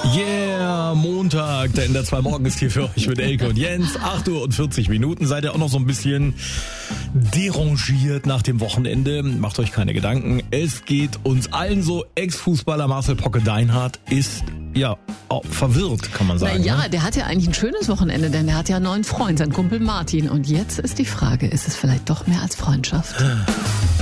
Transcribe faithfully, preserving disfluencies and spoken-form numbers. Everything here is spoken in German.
Yeah, Montag, der in der zwei Morgen ist hier für euch mit Elke und Jens. acht Uhr und vierzig Minuten. Seid ihr auch noch so ein bisschen derangiert nach dem Wochenende? Macht euch keine Gedanken. Es geht uns allen so. Ex-Fußballer Marcel Pocke-Deinhardt ist ja auch verwirrt, kann man sagen. Na ja, ne? der hat ja eigentlich ein schönes Wochenende, denn der hat ja einen neuen Freund, seinen Kumpel Martin. Und jetzt ist die Frage, ist es vielleicht doch mehr als Freundschaft?